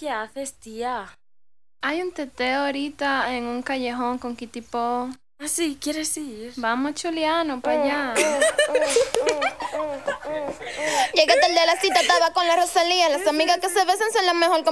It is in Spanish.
¿Qué haces, tía? Hay un teteo ahorita en un callejón con Kitty Po. Ah, sí, ¿quieres ir? Vamos, Chuliano, para allá. Llegué tarde a la cita, estaba con la Rosalía. Las amigas que se besan son la mejor